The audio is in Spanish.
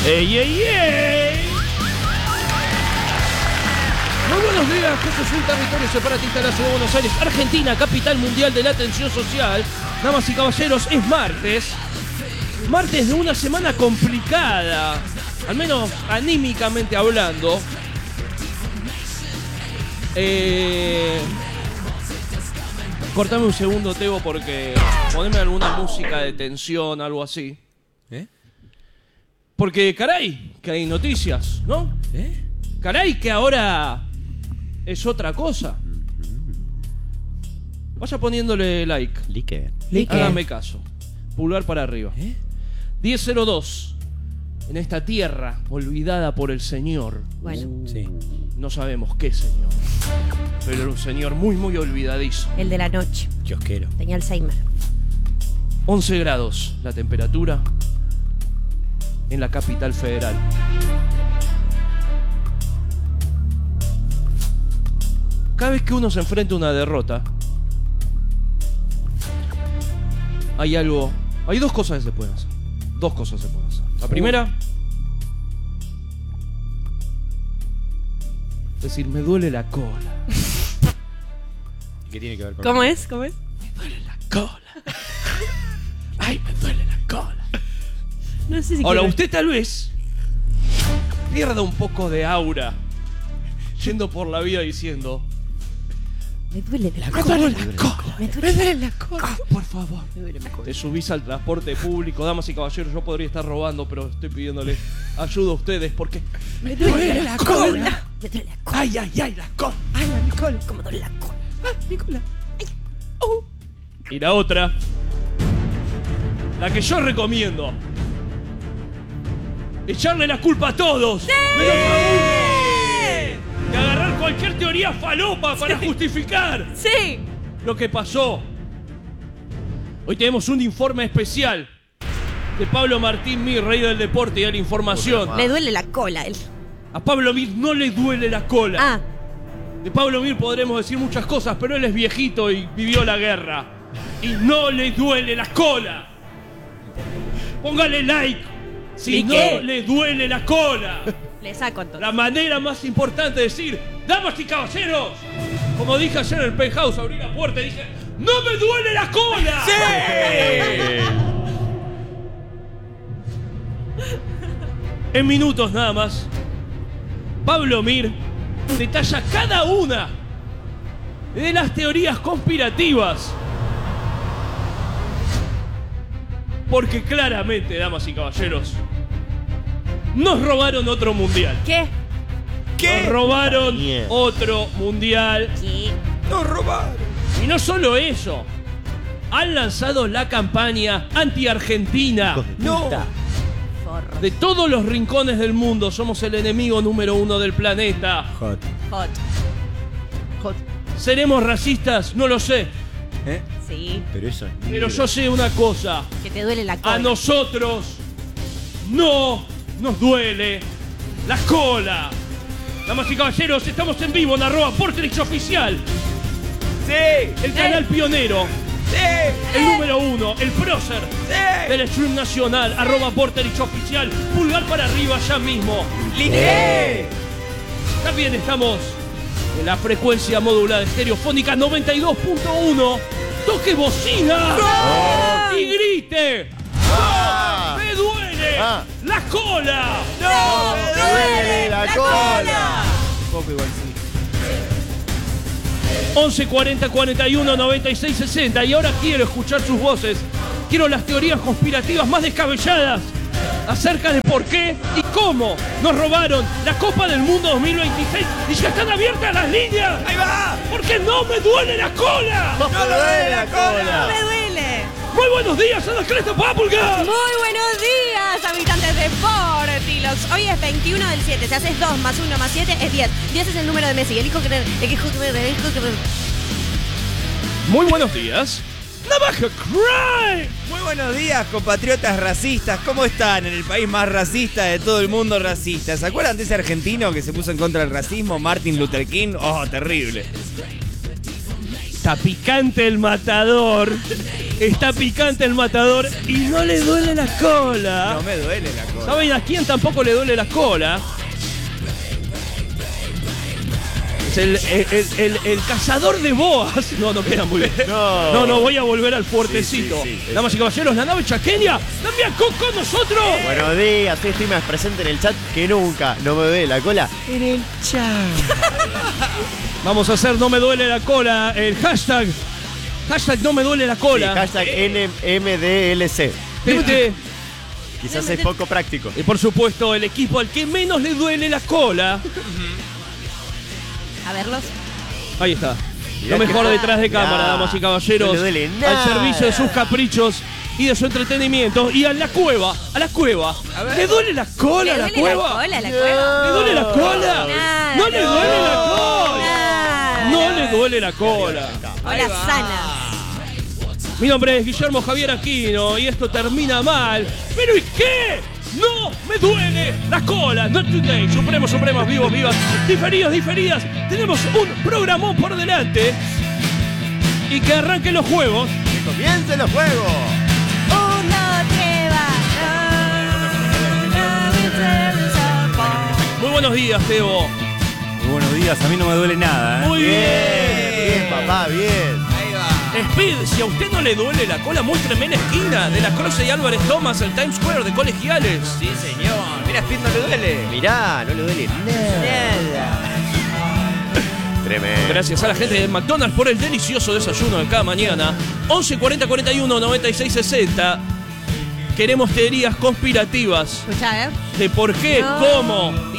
¡Ey, ey, ey! Muy buenos días, esto es un territorio separatista de la ciudad de Buenos Aires, Argentina, capital mundial de la atención social. Damas y caballeros, es martes. Martes de una semana complicada, al menos anímicamente hablando. Cortame un segundo, Tebo, porque poneme alguna música de tensión, algo así. Porque, caray, que hay noticias, ¿no? Caray, que ahora es otra cosa. Vaya poniéndole like. Hágame caso. Pulgar para arriba. 10:02. En esta tierra olvidada por el Señor. Bueno. Sí. No sabemos qué Señor. Pero era un Señor muy, muy olvidadizo. El de la noche. Kiosquero. Tenía Alzheimer. 11 grados la temperatura en la capital federal. Cada vez que uno se enfrenta a una derrota, hay dos cosas que se pueden hacer. La primera, es decir, me duele la cola. ¿Qué tiene que ver con ¿Cómo es? ¿Cómo es? Me duele la cola. Ay, me duele la cola. No sé si Ahora, quiero... usted tal vez pierda un poco de aura yendo por la vida diciendo: Me duele la me cola. duele la cola. Me duele la cola. Por favor. Te subís al transporte público, damas y caballeros, yo podría estar robando, pero estoy pidiéndole ayuda a ustedes porque Me duele la cola. Me duele la cola. ay, la cola. Ay, mi cola. ¿Cómo duele la cola? Ah, mi cola. Ay. Oh. Y la otra, la que yo recomiendo, echarle la culpa a todos. Menos a uno. Y agarrar cualquier teoría falopa para justificar Sí. lo que pasó. Hoy tenemos un informe especial de Pablo Martín Mir, rey del deporte y de la información. Le duele la cola a él. A Pablo Mir no le duele la cola. Ah. De Pablo Mir podremos decir muchas cosas, pero él es viejito y vivió la guerra. Y no le duele la cola. Póngale like si ¿Y no qué? le duele la cola. Le saco entonces. La manera más importante de decir: damas y caballeros, como dije ayer en el penthouse, abrí la puerta y dije: ¡no me duele la cola! ¡Sí! En minutos nada más, Pablo Mir detalla cada una de las teorías conspirativas. Porque claramente, damas y caballeros, nos robaron otro mundial. ¿Qué? Nos robaron otro mundial. ¿Qué? ¡Nos robaron! Y no solo eso, han lanzado la campaña anti-Argentina. ¡No! Forro. De todos los rincones del mundo, somos el enemigo número 1 del planeta. Hot. Hot. Hot. ¿Seremos racistas? No lo sé. Sí. Pero eso es Pero yo sé una cosa. Que te duele la cola. A nosotros no nos duele la cola. Damas y caballeros, estamos en vivo en @PorterixOficial. ¡Sí! El canal pionero. ¡Sí! El número 1, el prócer del stream nacional, @PorterixOficial. Pulgar para arriba ya mismo. ¡Ligue! También estamos en la frecuencia modulada estereofónica 92.1. ¡Toque bocina! ¡Y grite! ¡Ah! ¡Me duele la cola! ¡No! ¡Me duele la cola! Un poco igual, sí. 11 40 41 96 60. Y ahora quiero escuchar sus voces. Quiero las teorías conspirativas más descabelladas acerca de por qué y cómo nos robaron la Copa del Mundo 2026. Y ya están abiertas las líneas. ¡Ahí va! Porque no me duele la cola. ¡No me duele la cola! Me duele. Muy buenos días, a la cresta Papulga. Muy buenos días, habitantes de Portilox. Hoy es 21 del 7. Si haces 2 más 1 más 7 es 10. 10 es el número de Messi. El hijo que... Muy buenos días. Navaja Cry. Muy buenos días, compatriotas racistas. ¿Cómo están? En el país más racista de todo el mundo racista. ¿Se acuerdan de ese argentino que se puso en contra del racismo? Martin Luther King. Oh, terrible. Está picante el matador. Está picante el matador y no le duele la cola. No me duele la cola. ¿Saben a quién tampoco le duele la cola? Es el cazador de boas. No queda muy bien. No, voy a volver al fuertecito. Sí. Damas y caballeros, la nave chaqueña, Damián Cook con nosotros. Buenos días, estoy más presente en el chat que nunca. No me duele la cola en el chat. Vamos a hacer no me duele la cola. El hashtag no me duele la cola. Sí, hashtag NMDLC. Quizás es poco práctico. Y por supuesto, el equipo al que menos le duele la cola. A verlos. Ahí está. Mirá Lo mejor que- detrás de cámara, damas y caballeros. No le duele Al nada. servicio de sus caprichos y de su entretenimiento. Y a la cueva. A ver. ¿Le duele la cola a la ¿Le duele cueva? la cola a la cueva? ¿Le duele la cola? Nada. ¿No le duele la cola? Nada. No le duele la cola. Hola, sana. Mi nombre es Guillermo Javier Aquino y esto termina mal. ¿Pero y qué? ¡No me duele la cola! Not today. Supremos, vivos, vivas, diferidas. Tenemos un programón por delante. Y que arranquen los juegos. ¡Que comiencen los juegos! Uno, Muy buenos días, Teo. Muy buenos días, a mí no me duele nada, ¿eh? Muy bien. Bien, papá, bien. Ahí va. Speed, si a usted no le duele la cola, muéstreme en la esquina de la Croce y Álvarez Thomas, el Times Square de Colegiales. Sí, señor. Mira, Speed no le duele. Mirá, no le duele nada. Tremendo. Gracias a la gente de McDonald's por el delicioso desayuno de cada mañana. 11 40 41 96 60. Queremos teorías conspirativas Escuchá, de por qué, No. cómo